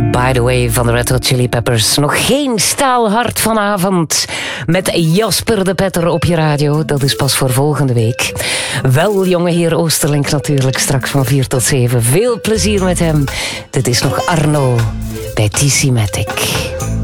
By the way van de Red Hot Chili Peppers. Nog geen staalhart vanavond met Jasper de Petter op je radio. Dat is pas voor volgende week. Wel jongeheer Oosterlink natuurlijk straks van 4 tot 7. Veel plezier met hem. Dit is nog Arno bij TC Matic.